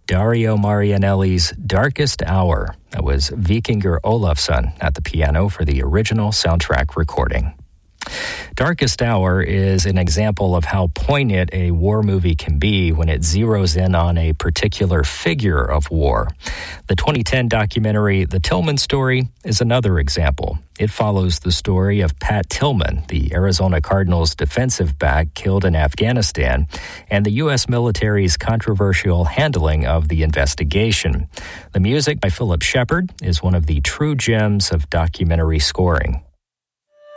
Dario Marianelli's Darkest Hour. That was Vikingur Olafsson at the piano for the original soundtrack recording. Darkest Hour is an example of how poignant a war movie can be when it zeroes in on a particular figure of war. The 2010 documentary The Tillman Story is another example. It follows the story of Pat Tillman, the Arizona Cardinals defensive back killed in Afghanistan, and the U.S. military's controversial handling of the investigation. The music by Philip Shepard is one of the true gems of documentary scoring.